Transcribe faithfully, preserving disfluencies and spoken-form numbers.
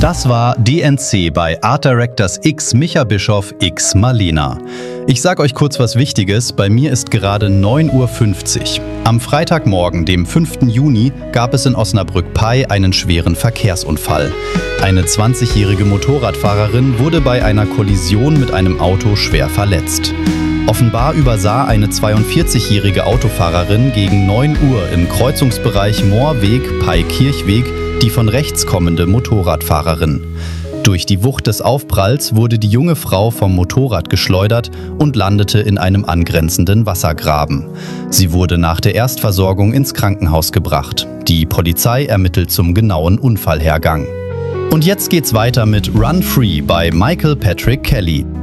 Das war D N C bei Art Directors X Micha Bischoff X Marlena. Ich sag euch kurz was Wichtiges, bei mir ist gerade neun Uhr fünfzig. Am Freitagmorgen, dem fünften Juni, gab es in Osnabrück-Pei einen schweren Verkehrsunfall. Eine zwanzigjährige Motorradfahrerin wurde bei einer Kollision mit einem Auto schwer verletzt. Offenbar übersah eine zweiundvierzigjährige Autofahrerin gegen neun Uhr im Kreuzungsbereich Moorweg-Pei-Kirchweg die von rechts kommende Motorradfahrerin. Durch die Wucht des Aufpralls wurde die junge Frau vom Motorrad geschleudert und landete in einem angrenzenden Wassergraben. Sie wurde nach der Erstversorgung ins Krankenhaus gebracht. Die Polizei ermittelt zum genauen Unfallhergang. Und jetzt geht's weiter mit Run Free bei Michael Patrick Kelly.